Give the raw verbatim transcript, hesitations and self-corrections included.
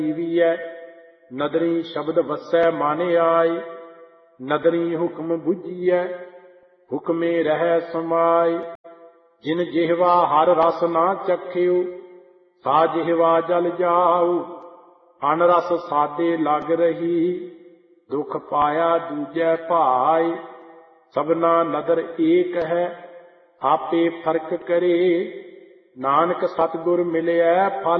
ਜੀਵੀਐ। ਨਦਰੀ ਸ਼ਬਦ ਵਸੈ ਮਨ ਆਏ, ਨਦਰੀ ਹੁਕਮ ਬੁਝੀਐ, ਹੁਕਮੇ ਰਹਿ ਸਮਾਏ। ਜਿਨ ਜਿਹਵਾ ਹਰ ਰਸ ਨਾ ਚਖਿਓ, ਸਾ ਜਿਹਵਾ ਜਲ ਜਾਉ। ਅਨ ਰਸ ਸਾਦੇ ਲਗ ਰਹੀ, ਦੁਖ ਪਾਇਆ ਦੂਜੈ ਭਾਏ। ਸਭਨਾ ਨਦਰ ਏਕ ਹੈ, ਆਪੇ ਫਰਕ ਕਰੇ, ਨਾਨਕ ਸਤਿਗੁਰ ਮਿਲਿਐ ਫਲ